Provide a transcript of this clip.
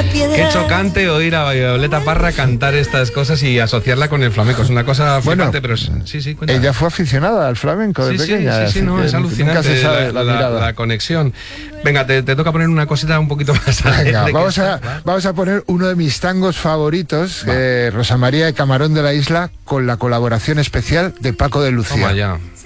Qué chocante oír a Violeta Parra cantar estas cosas y asociarla con el flamenco. Es una cosa flipante, pero sí, cuéntame. Ella fue aficionada al flamenco de pequeña. Sí, no, es alucinante. Nunca se sabe la conexión. Venga, te toca poner una cosita un poquito más alegre. Vamos a poner uno de mis tangos favoritos, Rosa María de Camarón de la Isla, con la colaboración especial de Paco de Lucía. Toma ya.